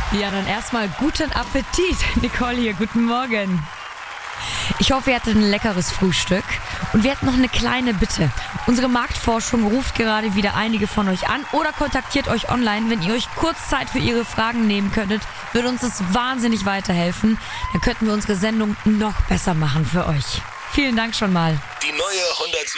Ja, dann erstmal guten Appetit. Nicole hier, guten Morgen. Ich hoffe, ihr hattet ein leckeres Frühstück. Und wir hätten noch eine kleine Bitte. Unsere Marktforschung ruft gerade wieder einige von euch an oder kontaktiert euch online. Wenn ihr euch kurz Zeit für ihre Fragen nehmen könntet, würde uns das wahnsinnig weiterhelfen. Dann könnten wir unsere Sendung noch besser machen für euch. Vielen Dank schon mal. Die neue 107